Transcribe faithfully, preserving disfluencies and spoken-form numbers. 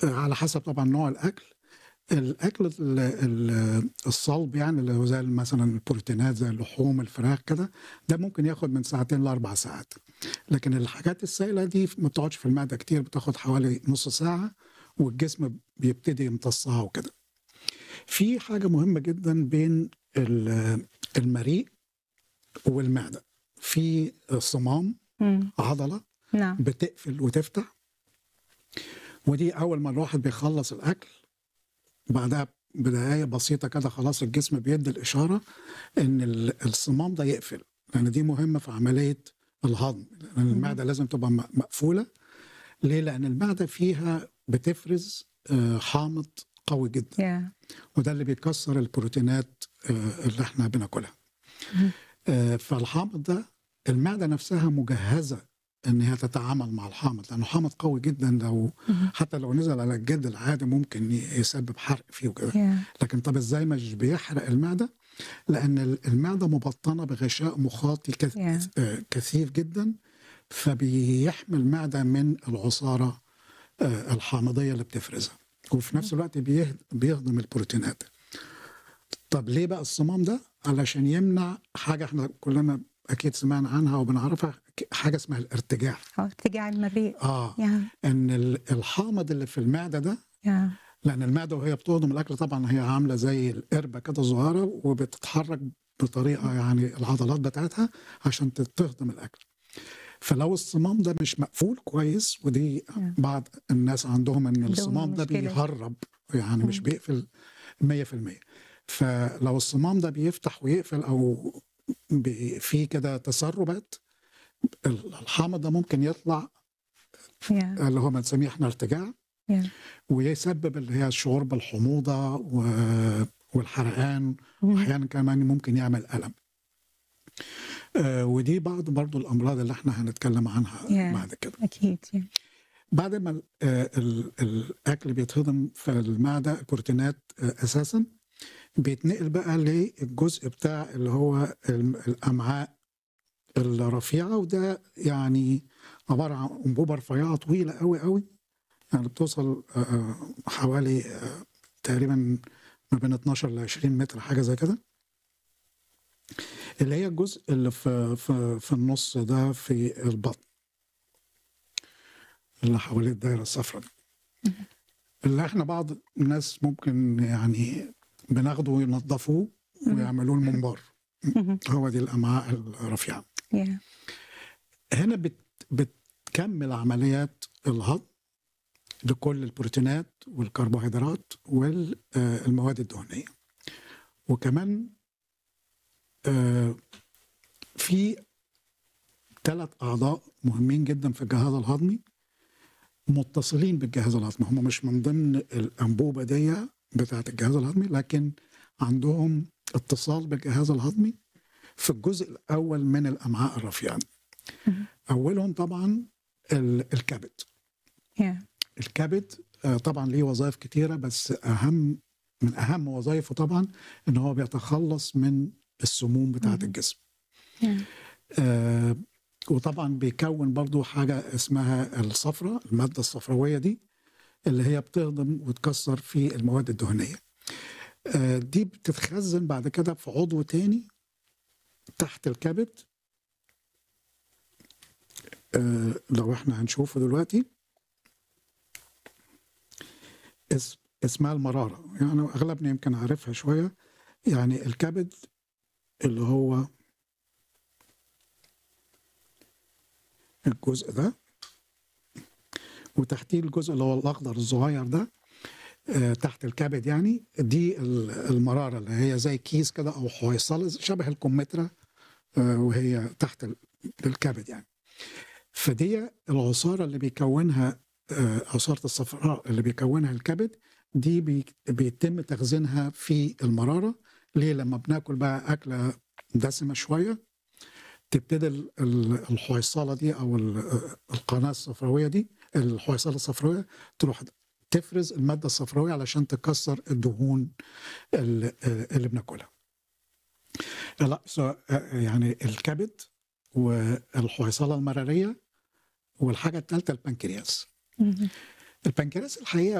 على حسب طبعًا نوع الأكل. الأكل ال ال الصلب يعني اللي هو زي مثلًا البروتينات زي اللحوم، الفراخ كده، ده ممكن ياخد من ساعتين لأربع ساعات. لكن الحاجات السائلة دي ف ما بتقعدش في المعدة كتير، بتاخد حوالي نُص ساعة والجسم بيبتدي يمتصها وكده. في حاجة مهمة جدًا بين ال المريء والمعدة، في صمام إمم. عضلة نعم. بتقفل وتفتح، ودي أول ما الواحد بيخلّص الأكل بعدها بدقايق بسيطة كده خلاص الجسم بيدّي الإشارة إن ال الصمام ده يقفل، لأن دي مهمة في عملية الهضم، لأن اهم. المعدة لازم تبقى م مقفولة. ليه؟ لأن المعدة فيها بتفرز آآ حامض قوي جدًا، ياه! وده اللي بيكسّر البروتينات آآ اللي إحنا بناكلها. اهم. آآ فالحامض ده المعدة نفسها مجهّزة إن هي تتعامل مع الحامض، لأنه حامض قوي جدًا لو اهم. حتى لو نزل على الجلد العادي ممكن ي يسبب حرق فيه وكده. ياه! لكن طَب إزاي مش بيحرق المعدة؟ لأن ال المعدة مبطنة بغشاء مخاطي كث ياه! آآ كثيف جدًا، فبيحمي المعدة من العصارة آآ الحامضية اللي بتفرزها، وفي اهم. نفس الوقت بيه بيهضم البروتينات. طَب ليه بقى الصمام ده؟ علشان يمنع حاجة إحنا كلنا أكيد سمعنا عنها وبنعرفها ك حاجة اسمها الارتجاع. آه، ارتجاع المريء. آه، ياه! إن ال الحامض اللي في المعدة ده ياه! لأن المعدة وهي بتهضم الأكل طبعًا هي عاملة زي القربة كده صغيرة وبتتحرك بطريقة يعني العضلات بتاعتها عشان ت تهضم الأكل. فلو الصمام ده مش مقفول كويس ودي ياه! بعض الناس عندهم إن عندهم الصمام ده المشكلة دي. بيهرّب، يعني مش إمم. بيقفل مية في المية. فلو الصمام ده بيفتح ويقفل أو ب في كده تسرُّبات، ال الحامض ده ممكن يطلع ياه! اللي هو بنسميه إحنا ارتجاع، ياه! ويسبب اللي هي الشعور بالحموضة و والحرقان، اهم. وأحيانًا كمان ممكن يعمل ألم. آآ ودي بعض برضه الأمراض اللي إحنا هنتكلم عنها ياه! بعد كده. أكيد ي بعد ما ال آآ ال الأكل بيتهضم في المعدة البروتينات آآ أساسًا، بيتنقل بقى للجزء بتاع اللي هو الم الأمعاء الرفيعة، وده يعني عبارة عن أنبوبة رفيعة طويلة أوي، أوي، يعني بتوصل آآ حوالي آآ تقريبًا ما بين اتناشر لعشرين متر حاجة زي كده. اللي هي الجزء اللي في في في النُص ده في البطن. اللي حوالين الدايرة الصفرا دي. اهم. اللي إحنا بعض الناس ممكن يعني بناخده وينضفوه إمم. ويعملوه الممبار. اهم. هو دي الأمعاء الرفيعة. ياه! هنا بت بتكمل عمليات الهضم لكل البروتينات والكربوهيدرات وال آآ المواد الدهنية. وكمان آآ في تلات أعضاء مهمين جدًا في الجهاز الهضمي، متصلين بالجهاز الهضمي، هم مش من ضمن الأنبوبة ديّة بتاعة الجهاز الهضمي، لكن عندهم اتصال بالجهاز الهضمي في الجزء الأول من الأمعاء الرفيعة. اهم. أولهم طبعًا ال الكبد. ياه! الكبد آآ طبعًا ليه وظايف كتيرة، بس أهم من أهم وظايفه طبعًا إن هو بيتخلّص من السموم بتاعة اهم. الجسم. ياه! آآ وطبعًا بيكوّن برضه حاجة اسمها الصفرا، المادة الصفراوية دي، اللي هي بتهضم وتكسّر في المواد الدهنية. آآ دي بتتخزّن بعد كده في عضو تاني تحت الكبد. آآ لو إحنا هنشوفه دلوقتي. اس اسمها المرارة، يعني أغلبنا يمكن عارفها شوية. يعني الكبد اللي هو الجزء ده، وتحتيه الجزء اللي هو الأخضر الصغير ده آآ تحت الكبد يعني، دي ال المرارة اللي هي زي كيس كده أو حويصلة شبه الكمثرى آآ وهي تحت ال الكبد يعني. فديّة العصارة اللي بيكوّنها آآ عصارة الصفراء اللي بيكوّنها الكبد، دي بي بيتم تخزينها في المرارة. ليه؟ لمّا بناكل بقى أكلة دسمة شوية، تبتدي ال ال الحويصلة دي أو ال آآ القناة الصفراوية دي، الحويصلة الصفراوية تروح تفرز المادة الصفراوية علشان تكسّر الدهون ال آآ اللي بناكلها. لأ س آآ يعني الكبد والحويصلة المرارية، والحاجة التالتة البنكرياس. اهم. البنكرياس الحقيقة